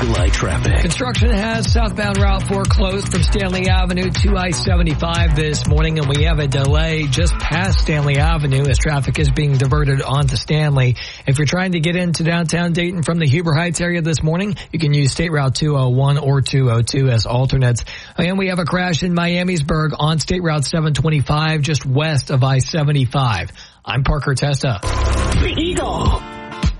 Eagle Eye traffic. Construction has southbound Route 4 closed from Stanley Avenue to I-75 this morning, and we have a delay just past Stanley Avenue as traffic is being diverted onto Stanley. If you're trying to get into downtown Dayton from the Huber Heights area this morning, you can use State Route 201 or 202 as alternates. And we have a crash in Miamisburg on State Route 725 just west of I-75. I'm Parker Testa. The Eagle.